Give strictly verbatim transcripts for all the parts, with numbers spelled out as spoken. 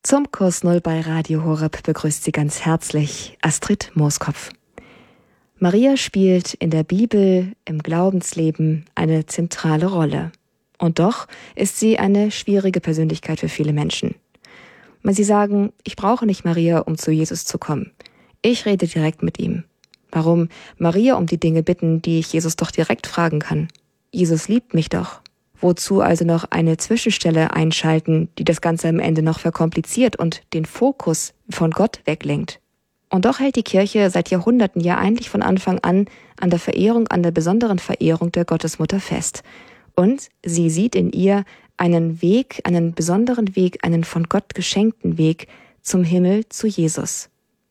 Zum Kurs Null bei Radio Horeb begrüßt Sie ganz herzlich Astrid Mooskopf. Maria spielt in der Bibel, im Glaubensleben eine zentrale Rolle. Und doch ist sie eine schwierige Persönlichkeit für viele Menschen. Wenn sie sagen, ich brauche nicht Maria, um zu Jesus zu kommen. Ich rede direkt mit ihm. Warum Maria um die Dinge bitten, die ich Jesus doch direkt fragen kann? Jesus liebt mich doch. Wozu also noch eine Zwischenstelle einschalten, die das Ganze am Ende noch verkompliziert und den Fokus von Gott weglenkt? Und doch hält die Kirche seit Jahrhunderten, ja eigentlich von Anfang an, an der Verehrung, an der besonderen Verehrung der Gottesmutter fest. Und sie sieht in ihr einen Weg, einen besonderen Weg, einen von Gott geschenkten Weg zum Himmel, zu Jesus.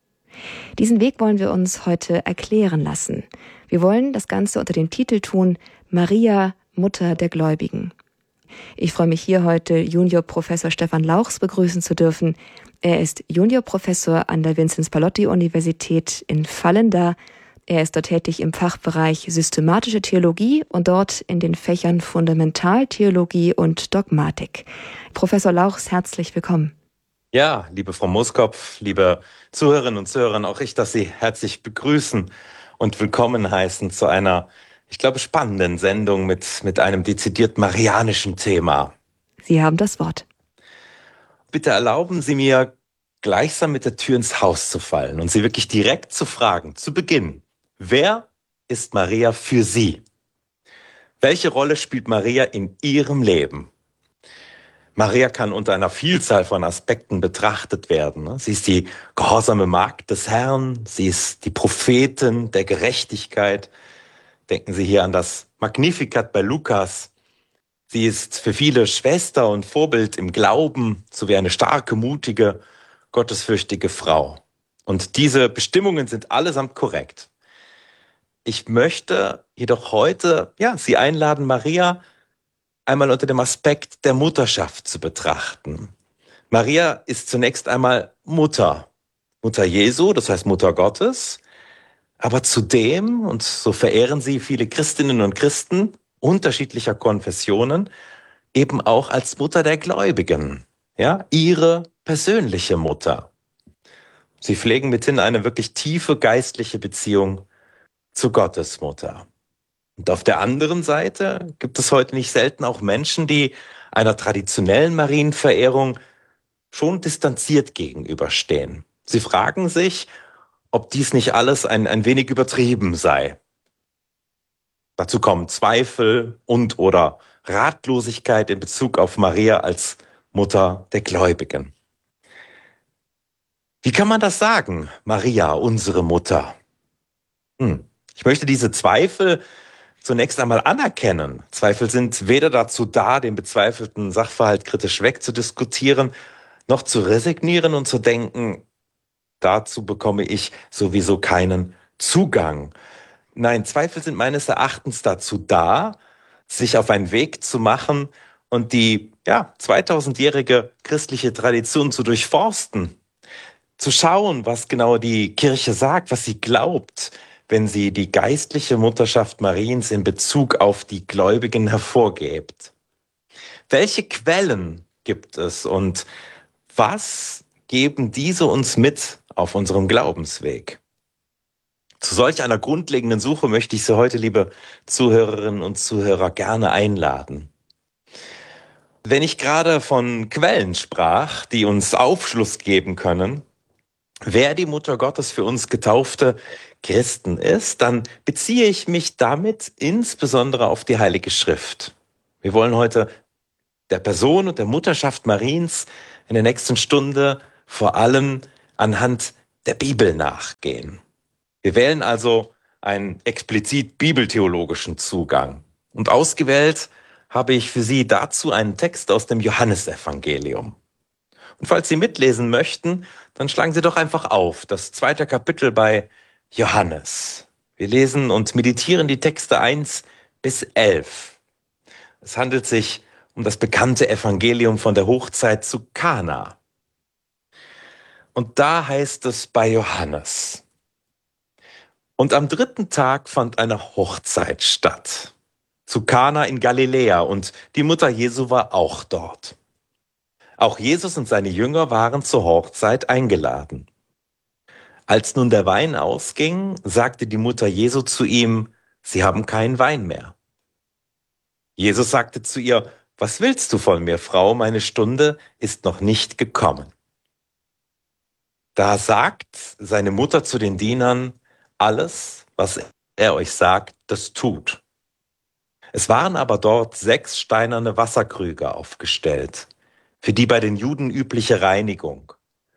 Diesen Weg wollen wir uns heute erklären lassen. Wir wollen das Ganze unter dem Titel tun, Maria, Mutter der Gläubigen. Ich freue mich hier heute, Juniorprofessor Stefan Lauchs begrüßen zu dürfen. Er ist Juniorprofessor an der Vinzenz-Pallotti-Universität in Vallenda. Er ist dort tätig im Fachbereich Systematische Theologie und dort in den Fächern Fundamentaltheologie und Dogmatik. Professor Lauchs, herzlich willkommen. Ja, liebe Frau Mooskopf, liebe Zuhörerinnen und Zuhörer, auch ich darf Sie herzlich begrüßen und willkommen heißen zu einer, ich glaube, spannenden Sendung mit, mit einem dezidiert marianischen Thema. Sie haben das Wort. Bitte erlauben Sie mir, gleichsam mit der Tür ins Haus zu fallen und Sie wirklich direkt zu fragen, zu Beginn, wer ist Maria für Sie? Welche Rolle spielt Maria in Ihrem Leben? Maria kann unter einer Vielzahl von Aspekten betrachtet werden. Sie ist die gehorsame Magd des Herrn, sie ist die Prophetin der Gerechtigkeit. Denken Sie hier an das Magnificat bei Lukas. Sie ist für viele Schwester und Vorbild im Glauben, sowie eine starke, mutige, gottesfürchtige Frau. Und diese Bestimmungen sind allesamt korrekt. Ich möchte jedoch heute, ja, Sie einladen, Maria einmal unter dem Aspekt der Mutterschaft zu betrachten. Maria ist zunächst einmal Mutter. Mutter Jesu, das heißt Mutter Gottes. Aber zudem, und so verehren sie viele Christinnen und Christen unterschiedlicher Konfessionen, eben auch als Mutter der Gläubigen, ja, ihre persönliche Mutter. Sie pflegen mithin eine wirklich tiefe geistliche Beziehung zu Gottes Mutter. Und auf der anderen Seite gibt es heute nicht selten auch Menschen, die einer traditionellen Marienverehrung schon distanziert gegenüberstehen. Sie fragen sich, ob dies nicht alles ein, ein wenig übertrieben sei. Dazu kommen Zweifel und oder Ratlosigkeit in Bezug auf Maria als Mutter der Gläubigen. Wie kann man das sagen, Maria, unsere Mutter? Hm. Ich möchte diese Zweifel zunächst einmal anerkennen. Zweifel sind weder dazu da, den bezweifelten Sachverhalt kritisch wegzudiskutieren, noch zu resignieren und zu denken, dazu bekomme ich sowieso keinen Zugang. Nein, Zweifel sind meines Erachtens dazu da, sich auf einen Weg zu machen und die ja, zweitausendjährige christliche Tradition zu durchforsten, zu schauen, was genau die Kirche sagt, was sie glaubt, wenn sie die geistliche Mutterschaft Mariens in Bezug auf die Gläubigen hervorgebt. Welche Quellen gibt es und was geben diese uns mit auf unserem Glaubensweg? Zu solch einer grundlegenden Suche möchte ich Sie heute, liebe Zuhörerinnen und Zuhörer, gerne einladen. Wenn ich gerade von Quellen sprach, die uns Aufschluss geben können, wer die Mutter Gottes für uns getaufte Christen ist, dann beziehe ich mich damit insbesondere auf die Heilige Schrift. Wir wollen heute der Person und der Mutterschaft Mariens in der nächsten Stunde vor allem anhand der Bibel nachgehen. Wir wählen also einen explizit bibeltheologischen Zugang. Und ausgewählt habe ich für Sie dazu einen Text aus dem Johannesevangelium. Und falls Sie mitlesen möchten, dann schlagen Sie doch einfach auf, das zweite Kapitel bei Johannes. Wir lesen und meditieren die Texte eins bis elf. Es handelt sich um das bekannte Evangelium von der Hochzeit zu Kana. Und da heißt es bei Johannes: Und am dritten Tag fand eine Hochzeit statt, zu Kana in Galiläa, und die Mutter Jesu war auch dort. Auch Jesus und seine Jünger waren zur Hochzeit eingeladen. Als nun der Wein ausging, sagte die Mutter Jesu zu ihm, Sie haben keinen Wein mehr. Jesus sagte zu ihr, Was willst du von mir, Frau? Meine Stunde ist noch nicht gekommen. Da sagt seine Mutter zu den Dienern, alles, was er euch sagt, das tut. Es waren aber dort sechs steinerne Wasserkrüge aufgestellt, für die bei den Juden übliche Reinigung.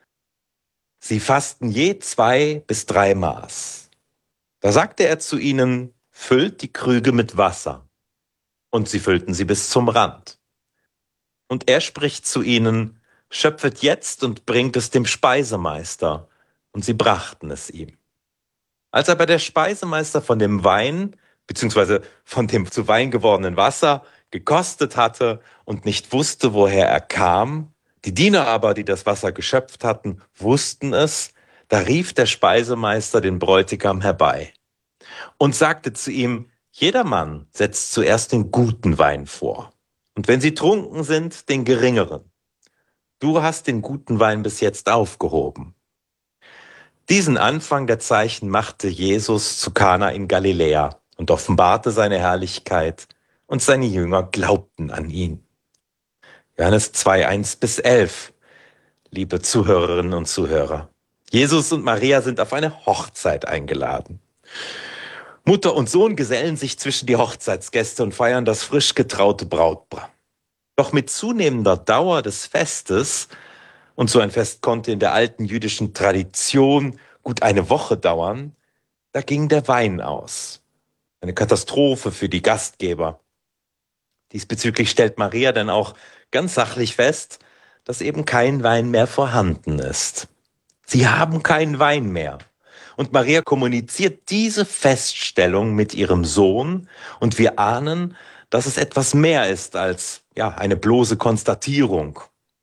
Sie fassten je zwei bis drei Maß. Da sagte er zu ihnen, füllt die Krüge mit Wasser. Und sie füllten sie bis zum Rand. Und er spricht zu ihnen, schöpfet jetzt und bringt es dem Speisemeister. Und sie brachten es ihm. Als aber der Speisemeister von dem Wein, beziehungsweise von dem zu Wein gewordenen Wasser, gekostet hatte und nicht wusste, woher er kam, die Diener aber, die das Wasser geschöpft hatten, wussten es, da rief der Speisemeister den Bräutigam herbei und sagte zu ihm, jedermann setzt zuerst den guten Wein vor. Und wenn sie trunken sind, den geringeren. Du hast den guten Wein bis jetzt aufgehoben. Diesen Anfang der Zeichen machte Jesus zu Kana in Galiläa und offenbarte seine Herrlichkeit, und seine Jünger glaubten an ihn. Johannes zwei, eins bis elf. Liebe Zuhörerinnen und Zuhörer, Jesus und Maria sind auf eine Hochzeit eingeladen. Mutter und Sohn gesellen sich zwischen die Hochzeitsgäste und feiern das frisch getraute Brautpaar. Doch mit zunehmender Dauer des Festes, und so ein Fest konnte in der alten jüdischen Tradition gut eine Woche dauern, da ging der Wein aus. Eine Katastrophe für die Gastgeber. Diesbezüglich stellt Maria dann auch ganz sachlich fest, dass eben kein Wein mehr vorhanden ist. Sie haben keinen Wein mehr. Und Maria kommuniziert diese Feststellung mit ihrem Sohn und wir ahnen, dass es etwas mehr ist als ja, eine bloße Konstatierung.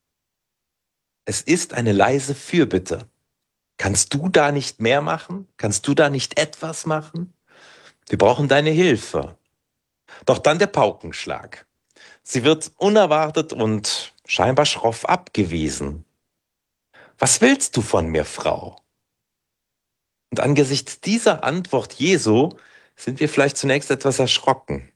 Es ist eine leise Fürbitte. Kannst du da nicht mehr machen? Kannst du da nicht etwas machen? Wir brauchen deine Hilfe. Doch dann der Paukenschlag. Sie wird unerwartet und scheinbar schroff abgewiesen. Was willst du von mir, Frau? Und angesichts dieser Antwort Jesu sind wir vielleicht zunächst etwas erschrocken.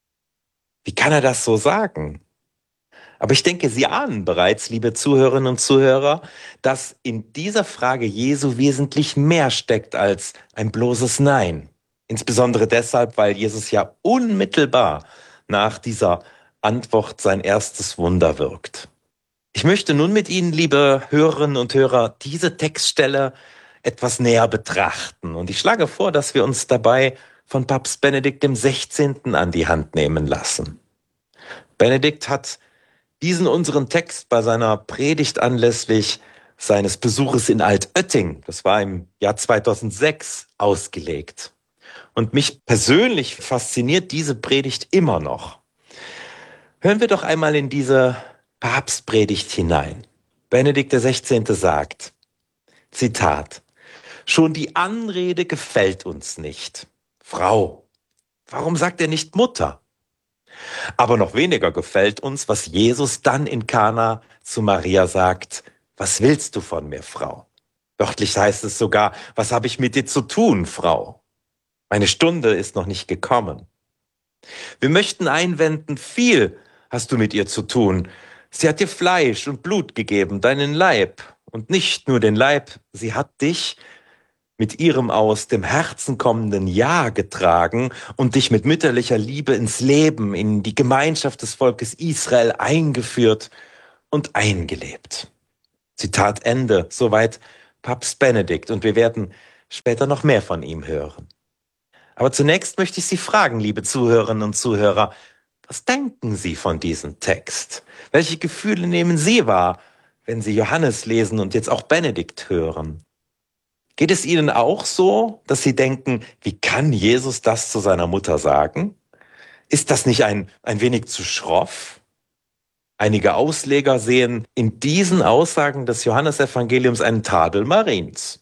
Wie kann er das so sagen? Aber ich denke, Sie ahnen bereits, liebe Zuhörerinnen und Zuhörer, dass in dieser Frage Jesu wesentlich mehr steckt als ein bloßes Nein. Insbesondere deshalb, weil Jesus ja unmittelbar nach dieser Antwort sein erstes Wunder wirkt. Ich möchte nun mit Ihnen, liebe Hörerinnen und Hörer, diese Textstelle etwas näher betrachten. Und ich schlage vor, dass wir uns dabei von Papst Benedikt dem Sechzehnten an die Hand nehmen lassen. Benedikt hat diesen unseren Text bei seiner Predigt anlässlich seines Besuches in Altötting, das war im Jahr zweitausendsechs, ausgelegt. Und mich persönlich fasziniert diese Predigt immer noch. Hören wir doch einmal in diese Papstpredigt hinein. Benedikt der Sechzehnte sagt, Zitat, schon die Anrede gefällt uns nicht. Frau, warum sagt er nicht Mutter? Aber noch weniger gefällt uns, was Jesus dann in Kana zu Maria sagt, was willst du von mir, Frau? Wörtlich heißt es sogar, was habe ich mit dir zu tun, Frau? Meine Stunde ist noch nicht gekommen. Wir möchten einwenden, viel hast du mit ihr zu tun. Sie hat dir Fleisch und Blut gegeben, deinen Leib. Und nicht nur den Leib, sie hat dich mit ihrem aus dem Herzen kommenden Ja getragen und dich mit mütterlicher Liebe ins Leben, in die Gemeinschaft des Volkes Israel eingeführt und eingelebt. Zitat Ende, soweit Papst Benedikt, und wir werden später noch mehr von ihm hören. Aber zunächst möchte ich Sie fragen, liebe Zuhörerinnen und Zuhörer, was denken Sie von diesem Text? Welche Gefühle nehmen Sie wahr, wenn Sie Johannes lesen und jetzt auch Benedikt hören? Geht es Ihnen auch so, dass Sie denken, wie kann Jesus das zu seiner Mutter sagen? Ist das nicht ein, ein wenig zu schroff? Einige Ausleger sehen in diesen Aussagen des Johannesevangeliums einen Tadel Mariens.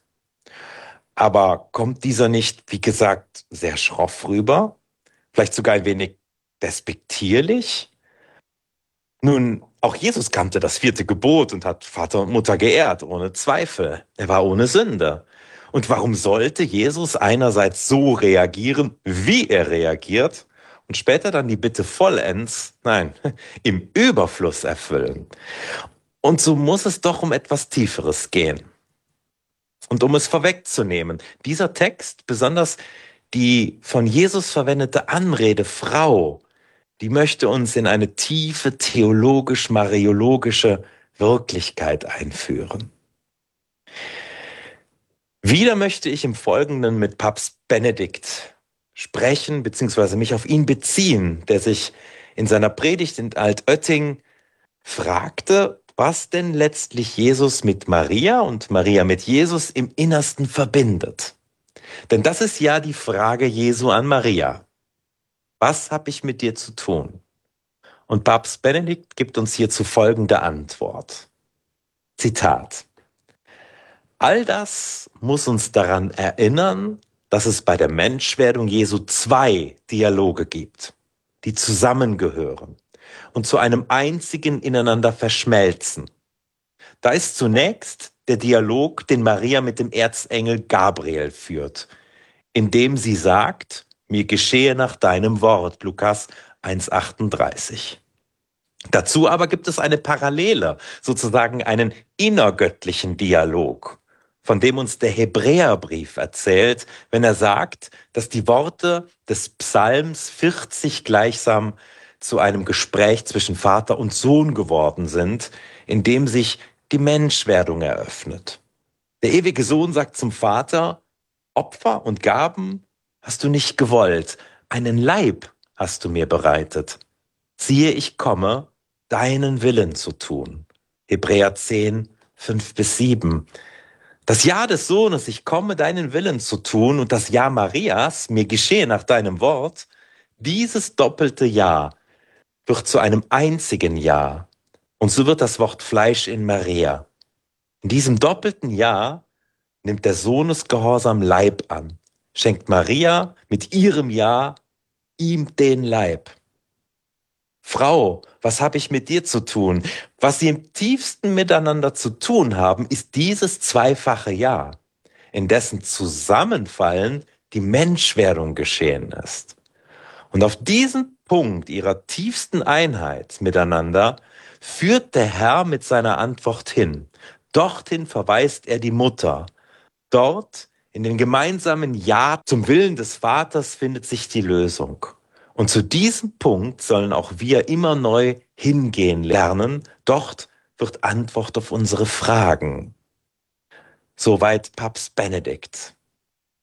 Aber kommt dieser nicht, wie gesagt, sehr schroff rüber? Vielleicht sogar ein wenig despektierlich? Nun, auch Jesus kannte das vierte Gebot und hat Vater und Mutter geehrt, ohne Zweifel. Er war ohne Sünde. Und warum sollte Jesus einerseits so reagieren, wie er reagiert, und später dann die Bitte vollends, nein, im Überfluss erfüllen? Und so muss es doch um etwas Tieferes gehen. Und um es vorwegzunehmen, dieser Text, besonders die von Jesus verwendete Anrede Frau, die möchte uns in eine tiefe theologisch-mariologische Wirklichkeit einführen. Wieder möchte ich im Folgenden mit Papst Benedikt sprechen, beziehungsweise mich auf ihn beziehen, der sich in seiner Predigt in Altötting fragte, was denn letztlich Jesus mit Maria und Maria mit Jesus im Innersten verbindet. Denn das ist ja die Frage Jesu an Maria. Was habe ich mit dir zu tun? Und Papst Benedikt gibt uns hierzu folgende Antwort. Zitat. All das muss uns daran erinnern, dass es bei der Menschwerdung Jesu zwei Dialoge gibt, die zusammengehören und zu einem einzigen ineinander verschmelzen. Da ist zunächst der Dialog, den Maria mit dem Erzengel Gabriel führt, indem sie sagt, mir geschehe nach deinem Wort, Lukas eins achtunddreißig. Dazu aber gibt es eine Parallele, sozusagen einen innergöttlichen Dialog, von dem uns der Hebräerbrief erzählt, wenn er sagt, dass die Worte des Psalms vierzig gleichsam zu einem Gespräch zwischen Vater und Sohn geworden sind, in dem sich die Menschwerdung eröffnet. Der ewige Sohn sagt zum Vater, Opfer und Gaben hast du nicht gewollt, einen Leib hast du mir bereitet. Siehe, ich komme, deinen Willen zu tun. Hebräer zehn, fünf bis sieben. Das Ja des Sohnes, ich komme, deinen Willen zu tun, und das Ja Marias, mir geschehe nach deinem Wort, dieses doppelte Ja wird zu einem einzigen Ja. Und so wird das Wort Fleisch in Maria. In diesem doppelten Ja nimmt der Sohnesgehorsam Leib an, schenkt Maria mit ihrem Ja ihm den Leib. Frau, was habe ich mit dir zu tun? Was sie im tiefsten miteinander zu tun haben, ist dieses zweifache Ja, in dessen Zusammenfallen die Menschwerdung geschehen ist. Und auf diesen Punkt ihrer tiefsten Einheit miteinander führt der Herr mit seiner Antwort hin. Dorthin verweist er die Mutter. Dort, in dem gemeinsamen Ja zum Willen des Vaters, findet sich die Lösung. Und zu diesem Punkt sollen auch wir immer neu hingehen lernen. Dort wird Antwort auf unsere Fragen. Soweit Papst Benedikt.